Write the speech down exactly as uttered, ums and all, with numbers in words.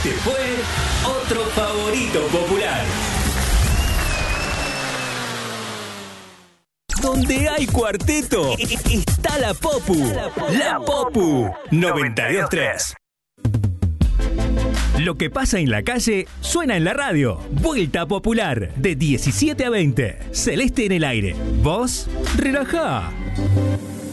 Este fue otro favorito popular. Donde hay cuarteto, está la Popu. La Popu noventa y dos tres. Lo que pasa en la calle suena en la radio. Vuelta Popular, de diecisiete a veinte. Celeste en el aire. Vos, relajá.